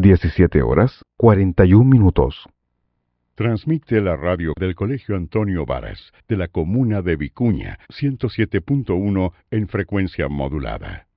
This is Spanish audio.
17:41. Transmite la radio del Colegio Antonio Varas, de la comuna de Vicuña, 107.1 en frecuencia modulada.